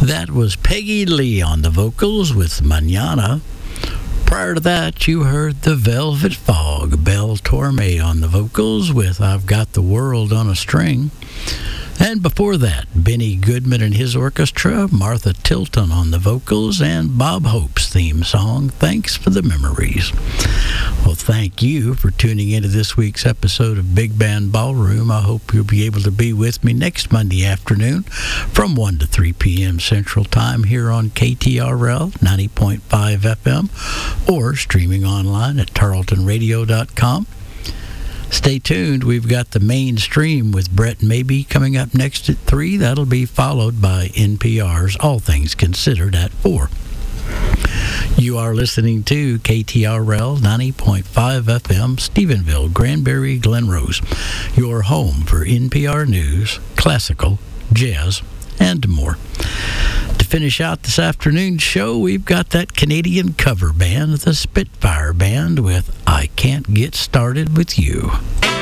That was Peggy Lee on the vocals with Manana. Prior to that, you heard the Velvet Fog, Belle Torme on the vocals with I've Got the World on a String. And before that, Benny Goodman and his orchestra, Martha Tilton on the vocals, and Bob Hope's theme song, Thanks for the Memories. Well, thank you for tuning into this week's episode of Big Band Ballroom. I hope you'll be able to be with me next Monday afternoon from 1 to 3 p.m. Central Time here on KTRL 90.5 FM or streaming online at tarletonradio.com. Stay tuned. We've got the mainstream with Brett Mabee coming up next at 3. That'll be followed by NPR's All Things Considered at 4. You are listening to KTRL 90.5 FM, Stephenville, Granbury, Glen Rose, your home for NPR news, classical, jazz, and more. To finish out this afternoon's show, we've got that Canadian cover band, the Spitfire Band, with I Can't Get Started With You.